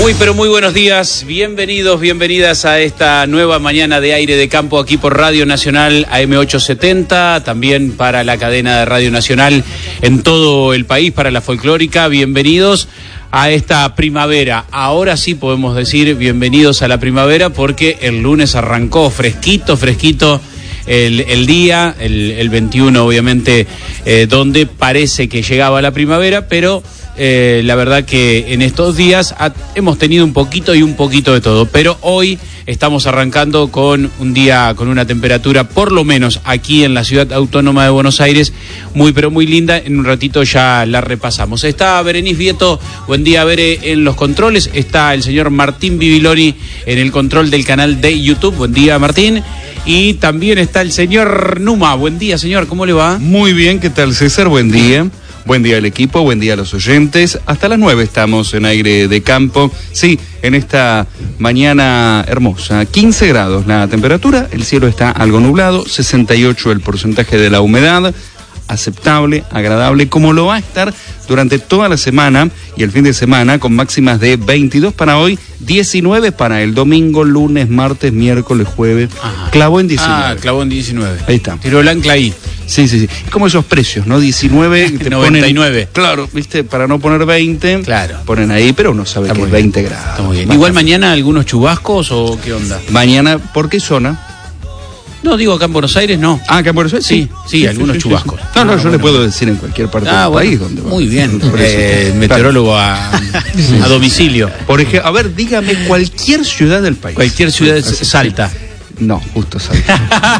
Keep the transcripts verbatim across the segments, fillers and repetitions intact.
Muy, pero muy buenos días, bienvenidos, bienvenidas a esta nueva mañana de aire de campo aquí por Radio Nacional A M ochocientos setenta, también para la cadena de Radio Nacional en todo el país, para la folclórica. Bienvenidos a esta primavera. Ahora sí podemos decir bienvenidos a la primavera porque el lunes arrancó fresquito, fresquito el, el día, el, el veintiuno obviamente, eh, donde parece que llegaba la primavera, pero... Eh, la verdad que en estos días ha, hemos tenido un poquito y un poquito de todo, pero hoy estamos arrancando con un día con una temperatura, por lo menos aquí en la Ciudad Autónoma de Buenos Aires, muy pero muy linda. En un ratito ya la repasamos. Está Berenice Vieto, buen día Bere en los controles, está el señor Martín Bibiloni en el control del canal de YouTube, buen día Martín, y también está el señor Numa, buen día señor, ¿cómo le va? Muy bien, ¿qué tal César? Buen día. Buen día al equipo, buen día a los oyentes. Hasta las nueve estamos en aire de campo. Sí, en esta mañana hermosa. quince grados la temperatura, el cielo está algo nublado, sesenta y ocho el porcentaje de la humedad. Aceptable, agradable, como lo va a estar durante toda la semana y el fin de semana, con máximas de veintidós para hoy, diecinueve para el domingo, lunes, martes, miércoles, jueves. Ajá. Clavó en diecinueve. Ah, clavó en diecinueve. Ahí está. Tiró el ancla ahí. Sí, sí, sí. Es como esos precios, ¿no? diecinueve. Te noventa y nueve. Ponen, claro, viste, para no poner veinte. Claro. Ponen ahí, pero uno sabe Está que es muy veinte grados. Está muy bien. Bastante. Igual mañana algunos chubascos o qué onda. Mañana, ¿por qué zona? No, digo acá en Buenos Aires no. Ah, acá en Buenos Aires sí. Sí, sí, algunos sí, chubascos. Sí, sí. No, no, ah, yo bueno. le puedo decir en cualquier parte Ah, del bueno. país donde va. Muy bien. Por eso. Eh, meteorólogo a, a domicilio. Por ejemplo, a ver, dígame cualquier ciudad del país. Cualquier ciudad de Así, Salta. No, justo Salta.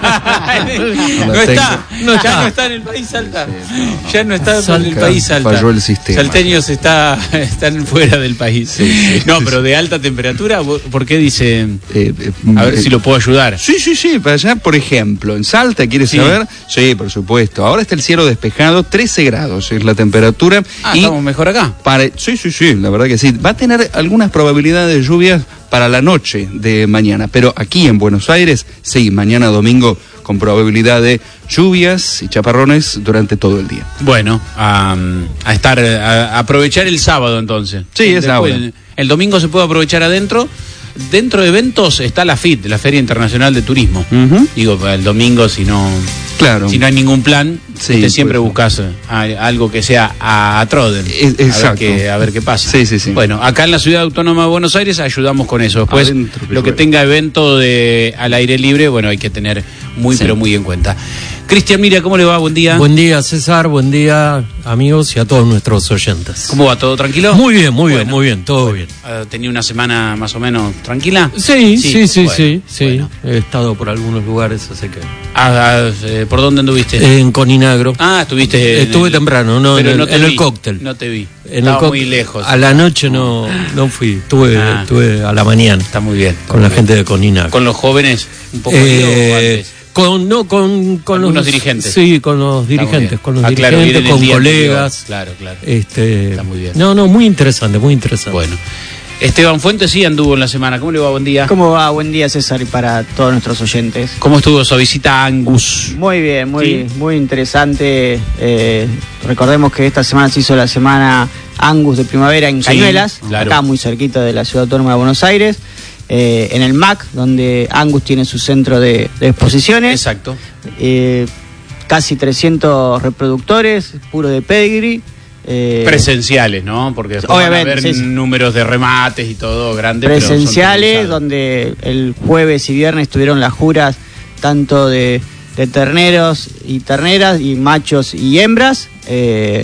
no, no está, no está, ya no está en el país Salta. Sí, no. Ya no está Salta, en el país Salta. Falló el sistema. Salteños está, están fuera del país. Sí, sí, no, pero de alta temperatura, ¿por qué dice? Eh, eh, a ver eh, si lo puedo ayudar. Sí, sí, sí. Para allá, por ejemplo, en Salta, ¿quieres sí. saber? Sí, por supuesto. Ahora está el cielo despejado, trece grados es la temperatura. Ah, y estamos mejor acá. Para, sí, sí, sí, la verdad que sí. Va a tener algunas probabilidades de lluvias para la noche de mañana, pero aquí en Buenos Aires, sí, mañana domingo con probabilidad de lluvias y chaparrones durante todo el día. Bueno, a, a estar, a, a aprovechar el sábado entonces. Sí, es ahora. El, el domingo se puede aprovechar adentro. Dentro de eventos está la F I T, la Feria Internacional de Turismo. Uh-huh. Digo, para el domingo si no, claro. si no hay ningún plan, sí, usted siempre pues, buscas a, algo que sea a, a Troden. Es, exacto. A ver, qué, a ver qué pasa. Sí, sí, sí. Bueno, acá en la Ciudad Autónoma de Buenos Aires ayudamos con eso. Después, adentro, lo que tenga evento de al aire libre, bueno, hay que tener muy, sí. pero muy en cuenta. Cristian Mira, ¿cómo le va? Buen día. Buen día, César. Buen día, amigos y a todos nuestros oyentes. ¿Cómo va? ¿Todo tranquilo? Muy bien, muy bueno, bien, muy bien, todo bien. ¿Tenía una semana más o menos tranquila? Sí, sí, sí, sí, bueno, sí, sí. Bueno. He estado por algunos lugares, así que... Ah, eh, ¿por dónde anduviste? En Coninagro. Ah, estuviste... Estuve el... temprano, no, Pero en, no el, en el vi, cóctel. No te vi. En Estaba el co... muy lejos. A la noche no, no fui, estuve, ah. estuve a la mañana. Está muy bien. Con la gente de Coninagro. ¿Con los jóvenes un poco eh, antes? Con, no, con, con los los dirigentes. Sí, con los dirigentes, con los ah, claro, dirigentes, con colegas. Claro, claro. Este, Está muy bien. No, no, muy interesante, muy interesante. Bueno. Esteban Fuentes sí anduvo en la semana. ¿Cómo le va? Buen día. ¿Cómo va? Buen día, César, y para todos nuestros oyentes. ¿Cómo estuvo su visita a Angus? Muy bien, muy, ¿Sí? muy interesante. Eh, recordemos que esta semana se hizo la semana Angus de primavera en Cañuelas, sí, claro. acá muy cerquita de la Ciudad Autónoma de Buenos Aires. Eh, en el M A C, donde Angus tiene su centro de, de exposiciones. Exacto. Eh, casi trescientos reproductores, puro de pedigree. Eh, presenciales, ¿no? Porque después obviamente, van a haber sí, números de remates y todo grande. Presenciales, pero donde el jueves y viernes tuvieron las juras tanto de, de terneros y terneras, y machos y hembras, eh,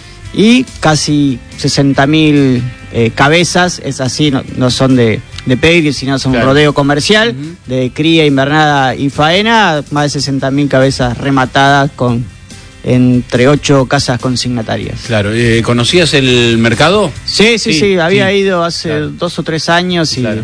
y casi sesenta mil eh, cabezas, es así, no, no son de, de pedigree, sino son claro. un rodeo comercial, uh-huh. de cría, invernada y faena, más de sesenta mil cabezas rematadas con entre ocho casas consignatarias. Claro, eh, ¿conocías el mercado? Sí, sí, sí, sí había sí. ido hace claro. dos o tres años y claro.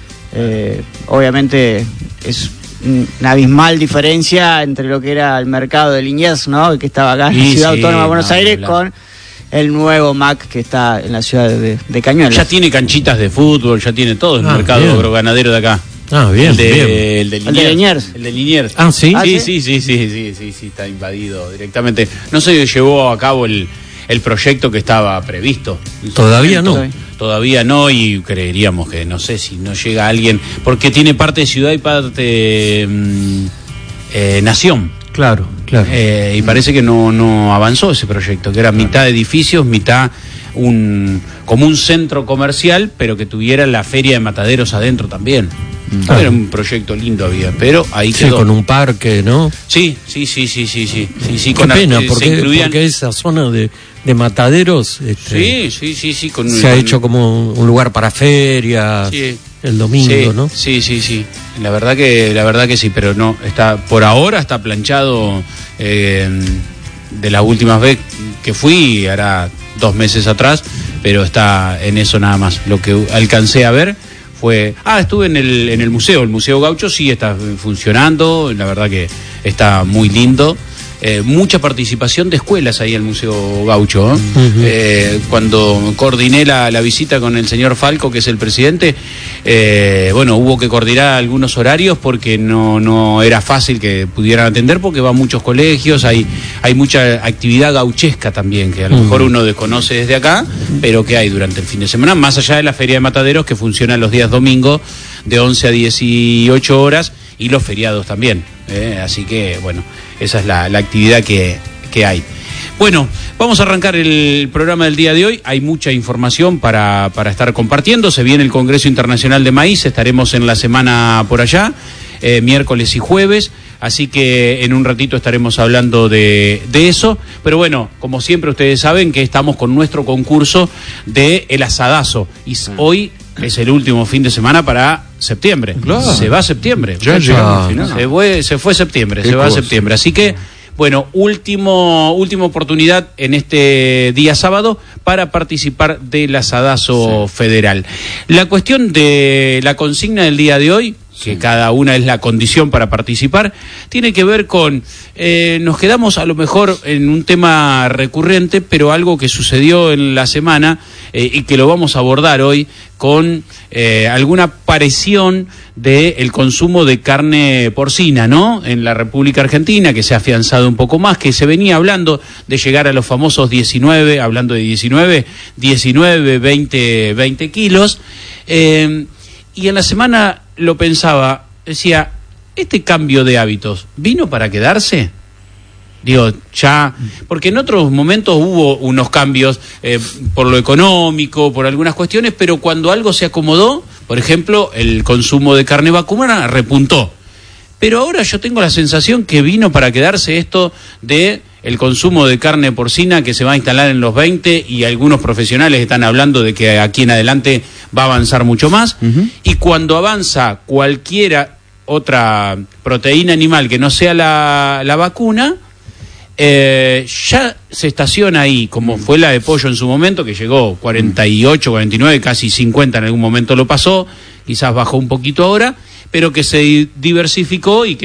eh, obviamente es una abismal diferencia entre lo que era el mercado de Liniers, ¿no? Que estaba acá en la Ciudad sí, Autónoma de Buenos no, Aires, claro. con el nuevo M A C que está en la ciudad de, de Cañuelas. Ya tiene canchitas de fútbol, ya tiene todo el ah, mercado agroganadero de acá. Ah, bien, el de, bien. El de Liniers. El de Liniers. El de Liniers. Ah, ¿sí? Ah, sí, sí, sí, sí, sí, sí, sí, está invadido directamente. No se llevó a cabo el, el proyecto que estaba previsto. Todavía no. todavía no, y creeríamos que no sé si no llega alguien, porque tiene parte ciudad y parte mm, eh, nación. Claro, claro. Eh, y parece que no, no avanzó ese proyecto, que era mitad edificios, mitad un como un centro comercial, pero que tuviera la feria de mataderos adentro también. Claro. Era un proyecto lindo había, pero ahí Sí, quedó. con un parque, ¿no? Sí, sí, sí, sí, sí, sí. sí, sí Qué con pena, ar- se porque, incluían- porque esa zona de, de mataderos este, Sí, sí, sí, sí. Con, se ha con- hecho como un lugar para ferias Sí. el domingo, sí, ¿no? Sí, sí, sí. La verdad que, la verdad que sí, pero no, está, por ahora está planchado eh, de las últimas veces que fui, hará dos meses atrás, pero está en eso nada más. Lo que alcancé a ver fue, ah, estuve en el, en el museo, el Museo Gaucho sí está funcionando, la verdad que está muy lindo. Eh, mucha participación de escuelas ahí en el Museo Gaucho, ¿eh? Uh-huh. Eh, cuando coordiné la, la visita con el señor Falco, que es el presidente, eh, bueno, hubo que coordinar algunos horarios porque no, no era fácil que pudieran atender, porque van muchos colegios, hay, hay mucha actividad gauchesca también, que a lo Uh-huh. mejor uno desconoce desde acá, pero que hay durante el fin de semana, más allá de la Feria de Mataderos, que funciona los días domingos de once a dieciocho horas, y los feriados también, ¿eh? Así que, bueno, esa es la, la actividad que, que hay. Bueno, vamos a arrancar el programa del día de hoy. Hay mucha información para, para estar compartiendo. Se viene el Congreso Internacional de Maíz, estaremos en la semana por allá, eh, miércoles y jueves, así que en un ratito estaremos hablando de, de eso. Pero bueno, como siempre ustedes saben que estamos con nuestro concurso de El Asadazo, y hoy es el último fin de semana para septiembre. Claro. Se va septiembre. Ya llegamos al final. Se fue, se fue septiembre, Qué se va a cosa. septiembre. Así que, bueno, último, última oportunidad en este día sábado para participar del asadazo federal. La cuestión de la consigna del día de hoy, que cada una es la condición para participar, tiene que ver con, eh, nos quedamos a lo mejor en un tema recurrente, pero algo que sucedió en la semana eh, y que lo vamos a abordar hoy con eh, alguna aparición del consumo de carne porcina, ¿no? En la República Argentina, que se ha afianzado un poco más, que se venía hablando de llegar a los famosos diecinueve, hablando de diecinueve, diecinueve, veinte, veinte kilos, eh, y en la semana lo pensaba, decía, ¿este cambio de hábitos vino para quedarse? Digo, ya, porque en otros momentos hubo unos cambios eh, por lo económico, por algunas cuestiones, pero cuando algo se acomodó, por ejemplo, el consumo de carne vacuna repuntó. Pero ahora yo tengo la sensación que vino para quedarse esto de el consumo de carne porcina, que se va a instalar en los veinte, y algunos profesionales están hablando de que aquí en adelante va a avanzar mucho más. Uh-huh. Y cuando avanza cualquiera otra proteína animal que no sea la, la vacuna, eh, ya se estaciona ahí, como fue la de pollo en su momento, que llegó cuarenta y ocho, cuarenta y nueve, casi cincuenta en algún momento lo pasó, quizás bajó un poquito ahora, pero que se diversificó y que